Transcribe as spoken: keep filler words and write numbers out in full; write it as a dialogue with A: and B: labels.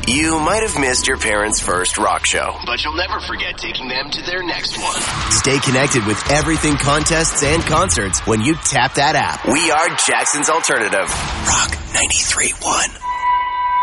A: You might have missed your parents' first rock show, but you'll never forget taking them to their next one. Stay connected with everything contests and concerts when you tap that app. We are Jackson's Alternative. Rock ninety-three point one.